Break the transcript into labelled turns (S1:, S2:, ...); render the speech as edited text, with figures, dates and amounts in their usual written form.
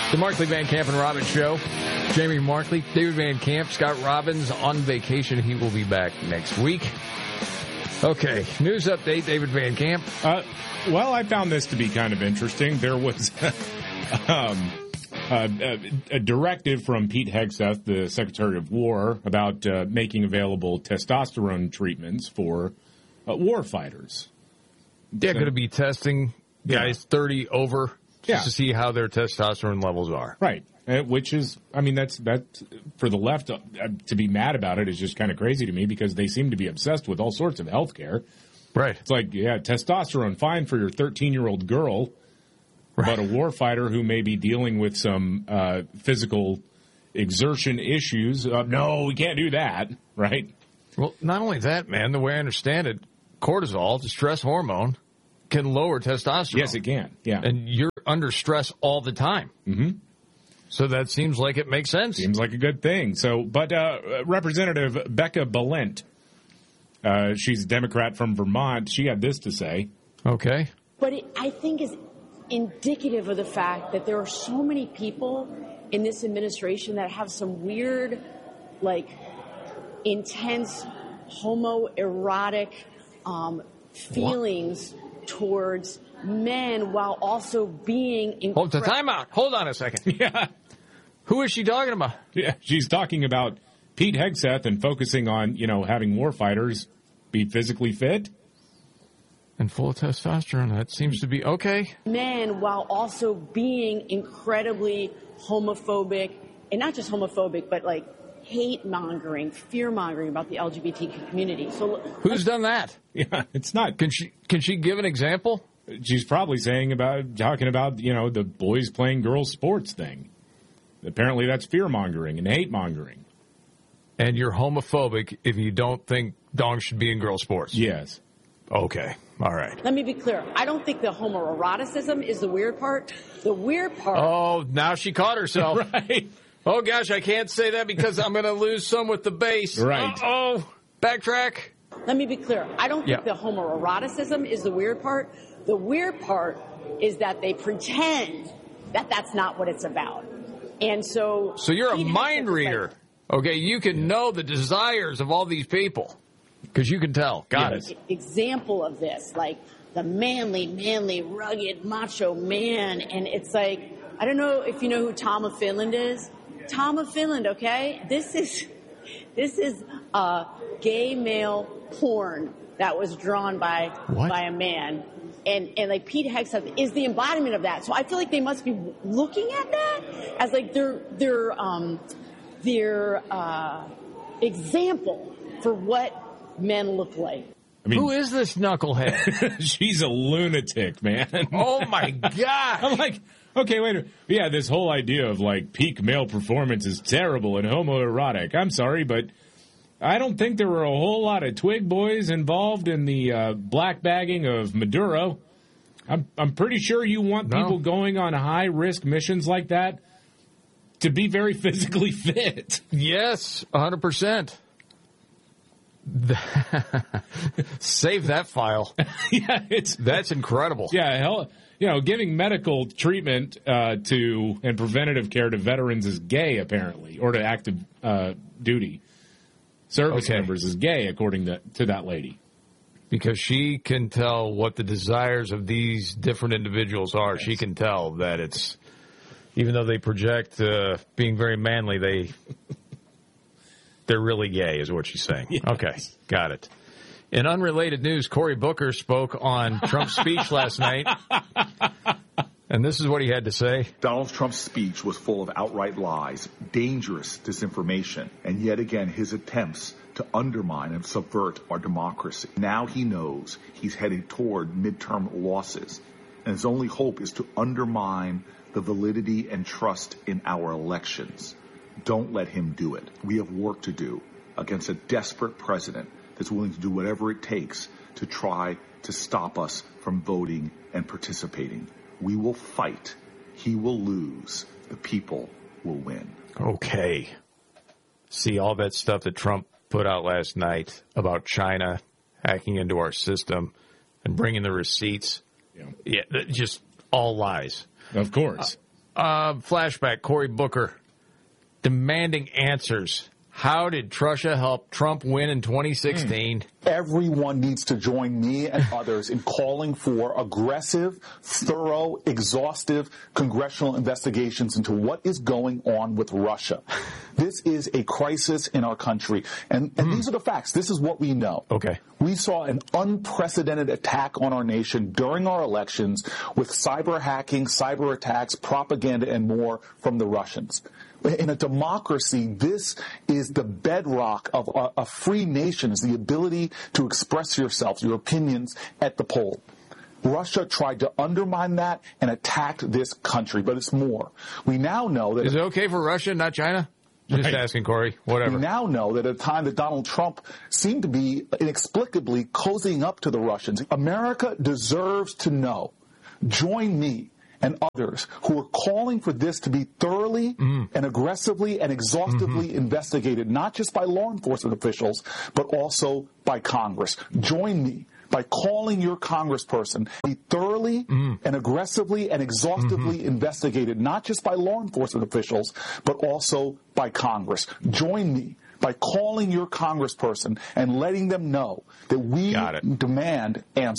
S1: The Markley, Van Camp, and Robbins Show. Jamie Markley, David Van Camp, Scott Robbins on vacation. He will be back next week. Okay, news update, David Van Camp.
S2: Well, I found this to be kind of interesting. There was a directive from Pete Hegseth, the Secretary of War, about making available testosterone treatments for war fighters.
S1: Yeah, going to be testing guys 30 over just to see how their testosterone levels are.
S2: Right. Which is, I mean, that's for the left to be mad about it is just kind of crazy to me because they seem to be obsessed with all sorts of health care.
S1: Right.
S2: It's like, yeah, testosterone, fine for your 13-year-old girl, but a warfighter who may be dealing with some physical exertion issues, no, we can't do that, right?
S1: Well, not only that, man, the way I understand it, cortisol, the stress hormone, can lower testosterone.
S2: Yes, it can, yeah.
S1: And you're under stress all the time.
S2: Mm-hmm.
S1: So that seems like it makes sense.
S2: Seems like a good thing. So, but Representative Becca Balint, she's a Democrat from Vermont. She had this to say.
S1: Okay.
S3: But I think is indicative of the fact that there are so many people in this administration that have some weird, like, intense homoerotic feelings towards men while also being
S1: Hold the time out. Hold on a second.
S2: Yeah.
S1: Who is she talking about?
S2: Yeah, she's talking about Pete Hegseth and focusing on, having warfighters be physically fit.
S1: And full of testosterone. That seems to be okay.
S3: Men while also being incredibly homophobic, and not just homophobic, but like hate-mongering, fear-mongering about the LGBT community. So
S1: who's done that?
S2: Yeah, it's not.
S1: Can she give an example?
S2: She's probably talking about, the boys playing girls sports thing. Apparently that's fear-mongering and hate-mongering.
S1: And you're homophobic if you don't think dogs should be in girls sports?
S2: Yes.
S1: Okay. All right.
S3: Let me be clear. I don't think the homoeroticism is the weird part. The weird part...
S1: Oh, now she caught herself.
S2: Right.
S1: Oh, gosh, I can't say that because I'm going to lose some with the base.
S2: Right.
S1: Uh-oh. Backtrack.
S3: Let me be clear. I don't think the homoeroticism is the weird part. The weird part is that they pretend that that's not what it's about. And so...
S1: So you're a mind reader. Okay, you can know the desires of all these people. Because you can tell. Got it.
S3: Example of this, like the manly, rugged, macho man. And it's like, I don't know if you know who Tom of Finland is. Tom of Finland, okay? This is gay male porn that was drawn by a man. And like Pete Hegseth is the embodiment of that. So I feel like they must be looking at that as like their example for what men look like.
S1: I mean, who is this knucklehead?
S2: She's a lunatic, man.
S1: Oh my God.
S2: I'm like, okay, wait a minute. Yeah, this whole idea of like peak male performance is terrible and homoerotic. I'm sorry, but I don't think there were a whole lot of twig boys involved in the black bagging of Maduro. I'm pretty sure you want people going on high risk missions like that to be very physically fit.
S1: Yes, 100%. Save that file.
S2: Yeah,
S1: that's incredible.
S2: Yeah, hell, giving medical treatment and preventative care to veterans is gay, apparently, or to active duty service members is gay, according to that lady.
S1: Because she can tell what the desires of these different individuals are. Yes. She can tell that it's, even though they project being very manly, they're really gay, is what she's saying. Yes. Okay, got it. In unrelated news, Cory Booker spoke on Trump's speech last night, and this is what he had to say.
S4: Donald Trump's speech was full of outright lies, dangerous disinformation, and yet again his attempts to undermine and subvert our democracy. Now he knows he's headed toward midterm losses, and his only hope is to undermine the validity and trust in our elections. Don't let him do it. We have work to do against a desperate president that's willing to do whatever it takes to try to stop us from voting and participating. We will fight. He will lose. The people will win.
S1: Okay. See all that stuff that Trump put out last night about China hacking into our system and bringing the receipts. Yeah, just all lies.
S2: Of course.
S1: Flashback, Cory Booker demanding answers. How did Trusha help Trump win in 2016?
S5: Everyone needs to join me and others in calling for aggressive, thorough, exhaustive congressional investigations into what is going on with Russia. This is a crisis in our country. And these are the facts. This is what we know.
S1: Okay.
S5: We saw an unprecedented attack on our nation during our elections with cyber hacking, cyber attacks, propaganda, and more from the Russians. In a democracy, this is the bedrock of a free nation, is the ability to express yourself, your opinions at the poll. Russia tried to undermine that and attacked this country, but it's more. We now know that...
S1: Is it okay for Russia, not China? Just asking, Corey. Whatever.
S5: We now know that at a time that Donald Trump seemed to be inexplicably cozying up to the Russians, America deserves to know. Join me and others who are calling for this to be thoroughly and aggressively and exhaustively investigated, not just by law enforcement officials, but also by Congress. Join me by calling your congressperson to be thoroughly and aggressively and exhaustively investigated, not just by law enforcement officials, but also by Congress. Join me by calling your congressperson and letting them know that we demand answers.